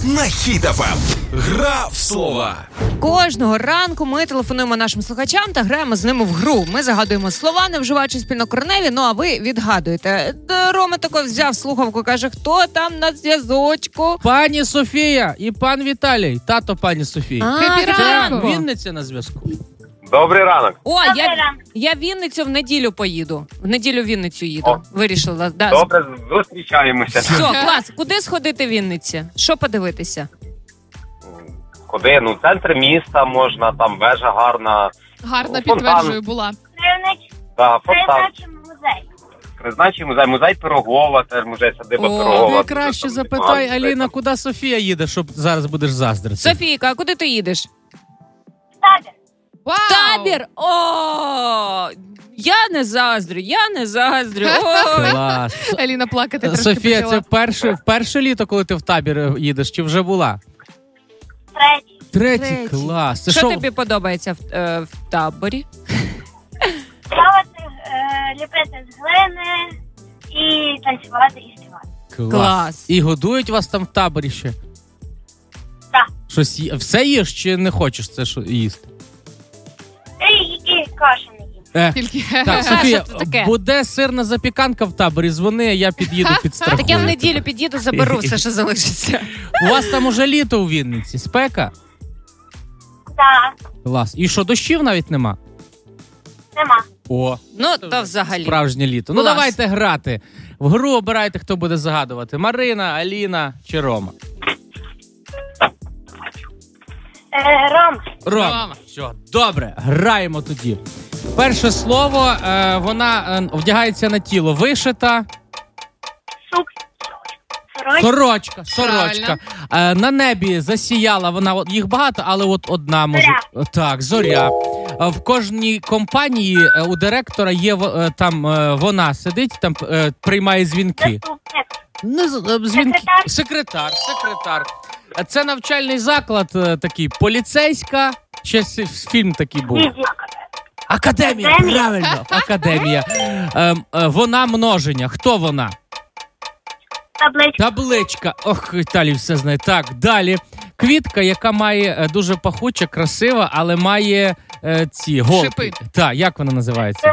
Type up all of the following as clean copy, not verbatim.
на Хіт ФМ. Гра в слова. Кожного ранку ми телефонуємо нашим слухачам та граємо з ними в гру. Ми загадуємо слова, не вживаючи спільнокореневі, ну а ви відгадуєте. Рома тако взяв слухавку, каже, хто там на зв'язочку? Пані Софія і пан Віталій, тато пані Софії. Ранку. Вінниця на зв'язку. Добрий ранок. О, я в Вінницю в неділю поїду. В неділю в Вінницю їду. О. Вирішила. Да. Добре, зустрічаємося. Все, клас. Куди сходити в Вінниці? Що подивитися? Куди? Ну, центр міста можна, там вежа гарна. Гарно Фонтан. підтверджую, була. Да, фонтан. Музей Пирогова, теж музей садиба Пирогова. Ти краще запитай, Аліна, куди Софія їде, щоб зараз будеш заздрити. Софійка, а куди ти їдеш? Вау! Табір! О! Я не заздрю. Ой. Клас. Еліна плакати трошки Софія, почала. це вперше літо, коли ти в табір їдеш, чи вже була? Третій. Клас. Це Що тобі подобається в таборі? Плавати, ліпити з глини і танцювати і співати. Клас. І годують вас там в таборі ще? Так. Щось все їш чи не хочеш це їсти? І каші не їм. Тільки Так, Софія, що це таке? буде сирна запіканка в таборі, дзвони, я під'їду підстрахую. Так я в неділю під'їду, заберу все, що залишиться. У вас там уже літо у Вінниці, спека? Так, Клас. І що, дощів навіть нема? нема. О, Ну, то взагалі. справжнє літо. Ну, Клас. давайте грати. В гру обирайте, хто буде загадувати. Марина, Аліна чи Рома? Рома. Рома. Все, добре, граємо тоді. Перше слово, вона вдягається на тіло. Вишита. Сорочка. На небі засіяла вона, їх багато, але от одна може. Так, зоря. В кожній компанії у директора є там вона сидить, там приймає дзвінки. Дзвінки. Секретар. Це навчальний заклад такий, поліцейська, ще фільм такий був. Академія, правильно, академія. Вона множення. Хто вона? Табличка. Ох, Віталій все знає. Так, далі. Квітка, яка має дуже пахуча, красива, але має ці голки. Шипи. Так, як вона називається?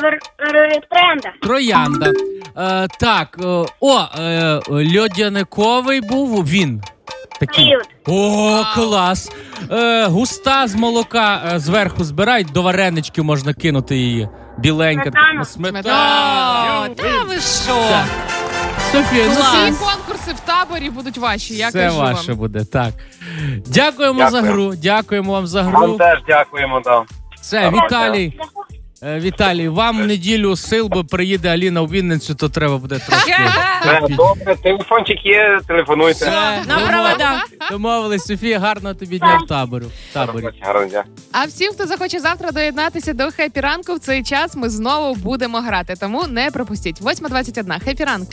Троянда. Так, льодяниковий був він. Такий. О, клас. Густа з молока зверху збирають, до варенички можна кинути її. Біленька. Сметана. Та ви що? Софія, Всі конкурси в таборі будуть ваші, я це кажу вам. ваше буде, так. Дякуємо за гру, дякуємо вам за Вам гру. теж дякуємо, да. Все, Віталій, вам в неділю сил, бо приїде Аліна у Вінницю, то треба буде трошки. Добре, телефончик є, телефонуйте. На провода. Домовились, Софія, гарного тобі дня в таборі. Гарного дня. А всім, хто захоче завтра доєднатися до Хеппі ранку, в цей час ми знову будемо грати, тому не пропустіть. 8:21. Хеппі ранку.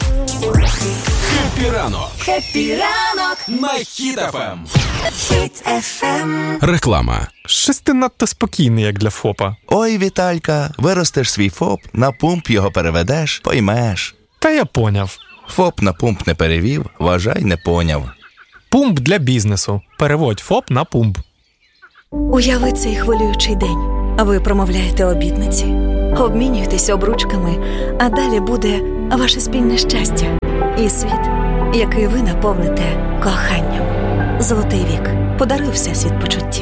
Хеппі ранок на Хіт ФМ. Реклама. Щось ти надто спокійний, як для ФОПа. Ой, Віталька, виростеш свій ФОП, на пумп його переведеш, поймеш. Та я поняв. ФОП на пумп не перевів, вважай, не поняв. Пумп для бізнесу. Переводь ФОП на пумп. Уяви цей хвилюючий день. Ви промовляєте обітниці, обмінюєтесь обручками, а далі буде ваше спільне щастя і світ, який ви наповните коханням. Золотий вік. Подаруй Всесвіт почуттів.